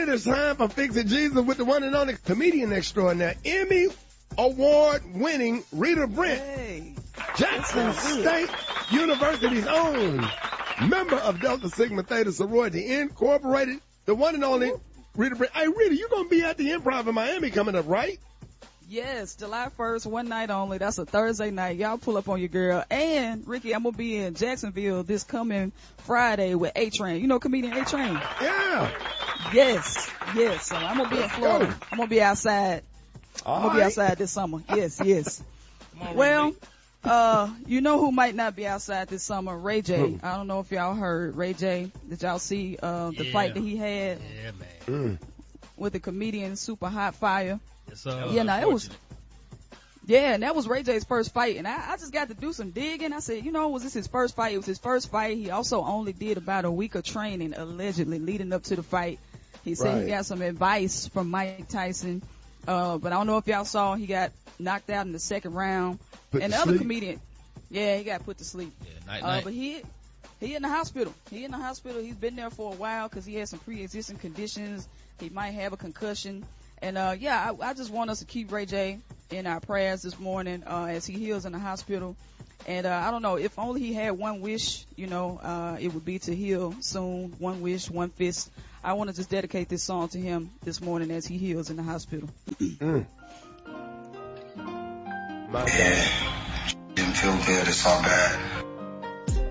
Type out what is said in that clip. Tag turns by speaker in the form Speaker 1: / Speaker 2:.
Speaker 1: it is time for Fix It Jesus with the one and only comedian extraordinaire, Emmy award-winning Rita Brent, Jackson State University's own, member of Delta Sigma Theta Sorority Incorporated, the one and only Rita Brent. Hey, Rita, you gonna be at the Improv in Miami coming up, right?
Speaker 2: Yes, July 1st, one night only. That's a Thursday night. Y'all pull up on your girl. And, Ricky, I'm going to be in Jacksonville this coming Friday with A-Train. You know comedian A-Train?
Speaker 1: Yeah.
Speaker 2: Yes. So I'm going to be in Florida. I'm going to be outside. I'm going to be outside this summer. Yes. Well, you know who might not be outside this summer? Ray J. I don't know if y'all heard Ray J. Did y'all see the fight that he had?
Speaker 3: Yeah, man.
Speaker 2: With the comedian Super Hot Fire?
Speaker 3: And
Speaker 2: that was Ray J's first fight, and I just got to do some digging. I said, was this his first fight? It was his first fight. He also only did about a week of training, allegedly, leading up to the fight. He said he got some advice from Mike Tyson, but I don't know if y'all saw, he got knocked out in the second round. And the other comedian, he got put to sleep.
Speaker 3: Night.
Speaker 2: But he in the hospital. He's been there for a while because he had some pre-existing conditions. He might have a concussion. And, I just want us to keep Ray J in our prayers this morning, as he heals in the hospital. And, I don't know, if only he had one wish, it would be to heal soon. One wish, one fist. I want to just dedicate this song to him this morning as he heals in the hospital.
Speaker 4: Didn't feel good. It's all bad.